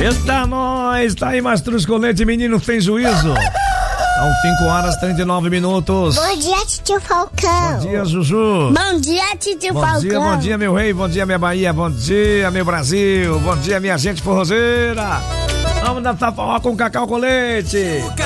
Eita, nós! Tá aí, Mastruz Colete, menino tem juízo. São 5h39. Bom dia, tio Falcão. Bom dia, Juju. Bom dia, tio Falcão. Bom dia, meu rei. Bom dia, minha Bahia. Bom dia, meu Brasil. Bom dia, minha gente forrozeira. Vamos dançar forró com Cacau Colete.